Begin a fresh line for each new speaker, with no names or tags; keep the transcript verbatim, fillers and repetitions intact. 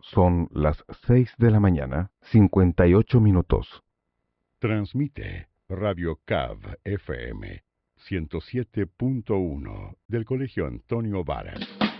Son las seis de la mañana, cincuenta y ocho minutos.
Transmite Radio C A V F M ciento siete punto uno del Colegio Antonio Varas.